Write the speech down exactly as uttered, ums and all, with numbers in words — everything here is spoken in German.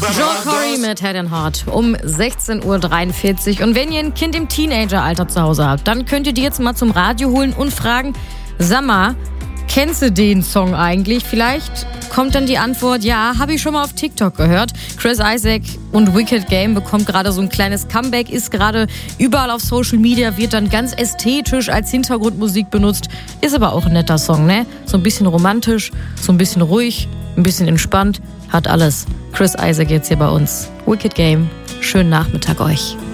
Joel Corry mit Head and Heart um sechzehn Uhr dreiundvierzig. Und wenn ihr ein Kind im Teenageralter zu Hause habt, dann könnt ihr die jetzt mal zum Radio holen und fragen, sag mal, kennst du den Song eigentlich? Vielleicht kommt dann die Antwort, ja, habe ich schon mal auf TikTok gehört. Chris Isaak und Wicked Game bekommt gerade so ein kleines Comeback, ist gerade überall auf Social Media, wird dann ganz ästhetisch als Hintergrundmusik benutzt. Ist aber auch ein netter Song, ne? So ein bisschen romantisch, so ein bisschen ruhig, ein bisschen entspannt, hat alles. Chris Isaak jetzt hier bei uns. Wicked Game, schönen Nachmittag euch.